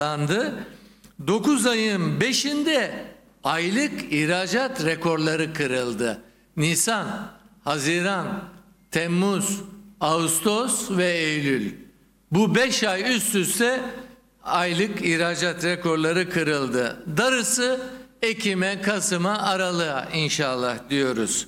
açıklandı. 9 ayın 5'inde aylık ihracat rekorları kırıldı. Nisan, Haziran, Temmuz, Ağustos ve Eylül. Bu 5 ay üst üste aylık ihracat rekorları kırıldı. Darısı Ekim'e, Kasım'a, Aralık'a inşallah diyoruz.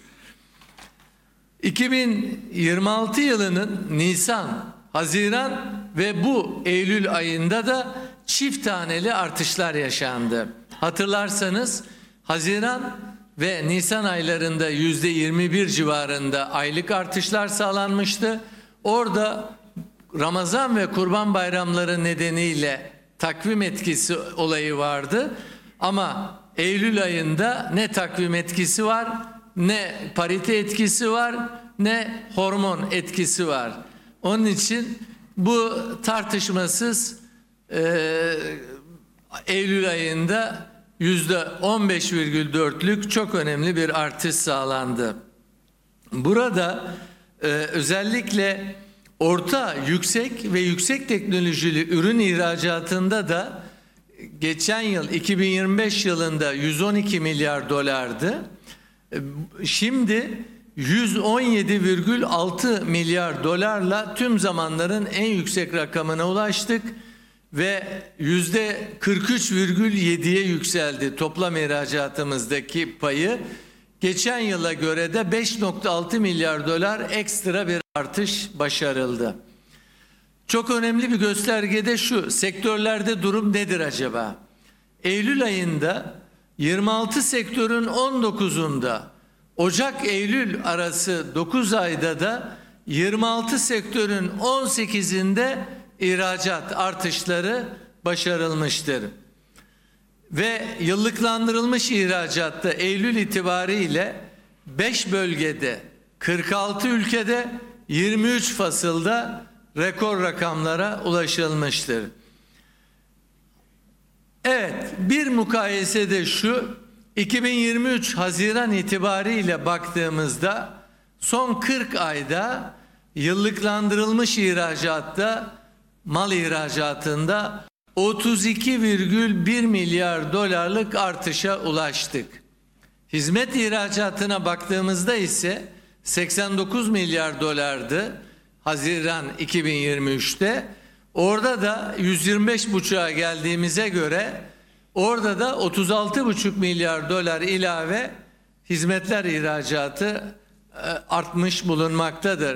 2026 yılının Nisan, Haziran ve bu Eylül ayında da çift taneli artışlar yaşandı. Hatırlarsanız Haziran ve Nisan aylarında %21 civarında aylık artışlar sağlanmıştı. Orada Ramazan ve Kurban bayramları nedeniyle takvim etkisi olayı vardı. Ama Eylül ayında ne takvim etkisi var, ne parite etkisi var, ne hormon etkisi var. Onun için bu tartışmasız Eylül ayında %15,4'lük çok önemli bir artış sağlandı. Burada özellikle orta, yüksek ve yüksek teknolojili ürün ihracatında da geçen yıl 2025 yılında 112 milyar dolardı. Şimdi 117,6 milyar dolarla tüm zamanların en yüksek rakamına ulaştık ve %43,7'ye yükseldi toplam ihracatımızdaki payı. Geçen yıla göre de 5,6 milyar dolar ekstra bir artış başarıldı. Çok önemli bir gösterge de şu: sektörlerde durum nedir acaba? Eylül ayında 26 sektörün 19'unda, Ocak-Eylül arası 9 ayda da 26 sektörün 18'inde ihracat artışları başarılmıştır. Ve yıllıklandırılmış ihracatta Eylül itibariyle 5 bölgede, 46 ülkede, 23 fasılda rekor rakamlara ulaşılmıştır. Evet, bir mukayese de şu: 2023 Haziran itibariyle baktığımızda son 40 ayda yıllıklandırılmış ihracatta, mal ihracatında 32,1 milyar dolarlık artışa ulaştık. Hizmet ihracatına baktığımızda ise 89 milyar dolardı Haziran 2023'te. Orada da 125,5'a geldiğimize göre orada da 36,5 milyar dolar ilave hizmetler ihracatı artmış bulunmaktadır.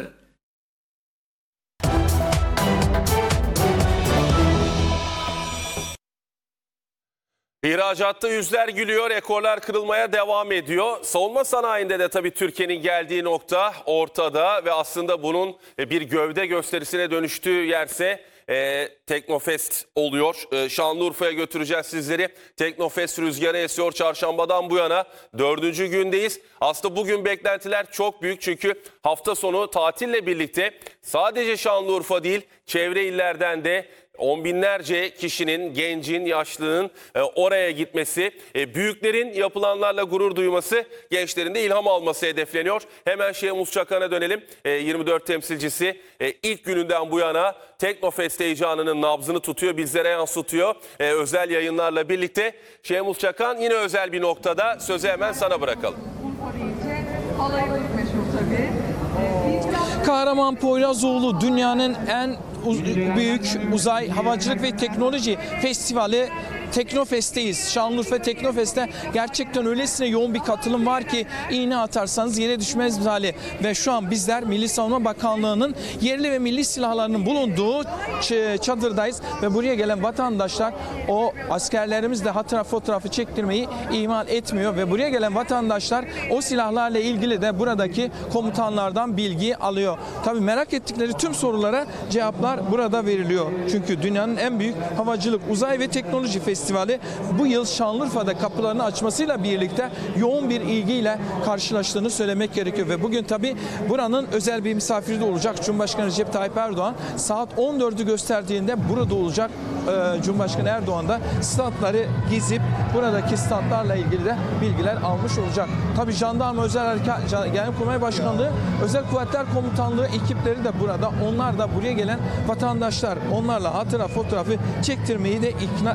İhracatta yüzler gülüyor, rekorlar kırılmaya devam ediyor. Savunma sanayinde de tabii Türkiye'nin geldiği nokta ortada ve aslında bunun bir gövde gösterisine dönüştüğü yerse Teknofest oluyor. Şanlıurfa'ya götüreceğiz sizleri. Teknofest rüzgarı esiyor. Çarşambadan bu yana 4. gündeyiz. Aslında bugün beklentiler çok büyük çünkü hafta sonu tatille birlikte sadece Şanlıurfa değil, çevre illerden de on binlerce kişinin, gencin, yaşlının oraya gitmesi, büyüklerin yapılanlarla gurur duyması, gençlerin de ilham alması hedefleniyor. Hemen Şehmus Çakan'a dönelim. 24 temsilcisi ilk gününden bu yana Teknofest heyecanının nabzını tutuyor, bizlere yansıtıyor. Özel yayınlarla birlikte Şehmus Çakan yine özel bir noktada, sözü hemen sana bırakalım. Kahraman Poyrazoğlu dünyanın en büyük uzay, havacılık ve teknoloji festivali Teknofest'teyiz. Şanlıurfa Teknofest'te gerçekten öylesine yoğun bir katılım var ki iğne atarsanız yere düşmez hali. Ve şu an bizler Milli Savunma Bakanlığı'nın yerli ve milli silahlarının bulunduğu çadırdayız. Ve buraya gelen vatandaşlar o askerlerimizle hatıra fotoğrafı çektirmeyi ihmal etmiyor. Ve buraya gelen vatandaşlar o silahlarla ilgili de buradaki komutanlardan bilgi alıyor. Tabii merak ettikleri tüm sorulara cevaplar burada veriliyor. Çünkü dünyanın en büyük havacılık, uzay ve teknoloji festivali bu yıl Şanlıurfa'da kapılarını açmasıyla birlikte yoğun bir ilgiyle karşılaştığını söylemek gerekiyor. Ve bugün tabii buranın özel bir misafiri de olacak. Cumhurbaşkanı Recep Tayyip Erdoğan saat 14'ü gösterdiğinde burada olacak. Cumhurbaşkanı Erdoğan da standları gezip buradaki standlarla ilgili de bilgiler almış olacak. Tabii Jandarma Özel Harekat Genelkurmay Başkanlığı, Özel Kuvvetler Komutanlığı ekipleri de burada. Onlar da buraya gelen vatandaşlar onlarla hatıra fotoğrafı çektirmeyi de ikna